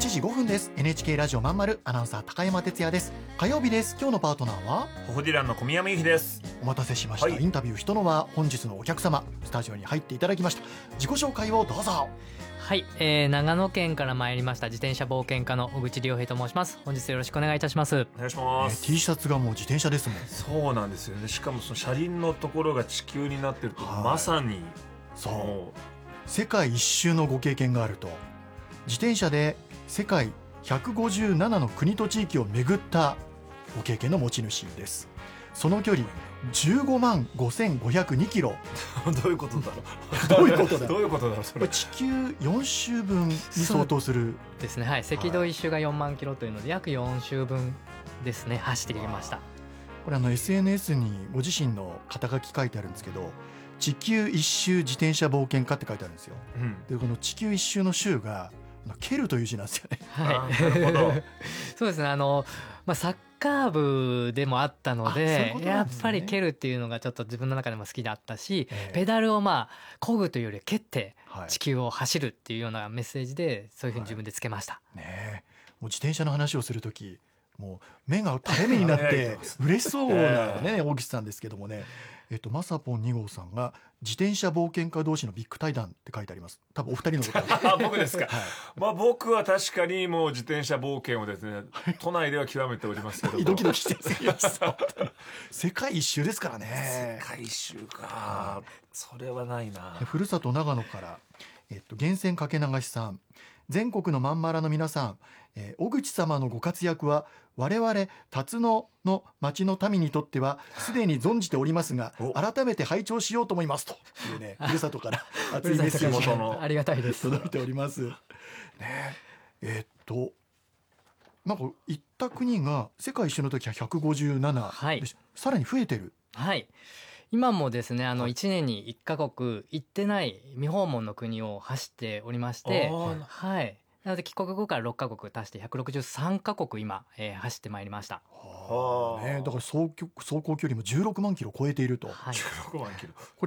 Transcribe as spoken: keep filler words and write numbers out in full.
ちじごふんです。 エヌエイチケー ラジオまんまるアナウンサー高山哲也です。火曜日です。今日のパートナーはホフディランの小宮山由紀です。 お待たせしました、 はい、 インタビュー人の輪、本日のお客様スタジオに入っていただきました。自己紹介をどうぞ。 はい、えー、長野県から参りました自転車冒険家の小口良平と申します。本日よろしくお願いいたします。 お願いします、 えー、T シャツがもう自転車ですもん。 そうなんですよね。しかもその車輪のところが地球になってると、 はい、 まさにそう世界一周のご経験があると。自転車で世界ひゃくごじゅうななの国と地域を巡ったご経験の持ち主です。その距離じゅうごまんごせんごひゃくにキロどういうことだろうどういうことだどういうことだろうそれ。 地球よん周分に相当するですね。はい、赤道一周がよんまんキロというので約よん周分ですね、走ってきました。 これあの エスエヌエス にご自身の肩書き書いてあるんですけど、地球一周自転車冒険家って書いてあるんですよ、うん、でこの地球一周の周が蹴るという字なんですよね。 はい、なるほどそうですね。あの、まあ、サッカー部でもあったの で, ううで、ね、やっぱり蹴るっていうのがちょっと自分の中でも好きだったし、えー、ペダルをまあ漕ぐというより蹴って地球を走るっていうようなメッセージでそういうふうに自分でつけました、 はい、ね、もう自転車の話をするときもう目が垂れ目になって嬉しそうなね大岸さんですけどもね、えっとまさぽんに号さんが自転車冒険家同士のビッグ対談って書いてあります。多分お二人のことあ僕ですか、はい、まあ僕は確かにもう自転車冒険をですね都内では極めておりますけどもドキドキしてすぎます世界一周ですからね。 世界一周か、それはないな。 ふるさと長野から、えっと、源泉かけ流しさん、全国のまんまらの皆さん、えー、小口様のご活躍は我々辰野の町の民にとってはすでに存じておりますが改めて拝聴しようと思いますというね、ふるさとから熱いメッセージがありがたいです届いておりますね。えー、っとなんか行った国が世界一周の時はひゃくごじゅうなな、はい、さらに増えてる。 はい、今もですね、あのいちねんにいっカ国行ってない未訪問の国を走っておりまして、はい、なので帰国後からろっカ国足してひゃくろくじゅうさんカ国今、えー、走ってまいりました。 はあ、ね、だから走行、走行距離もじゅうろくまんキロ超えていると、 はい、 じゅうろくまんキロ、 これ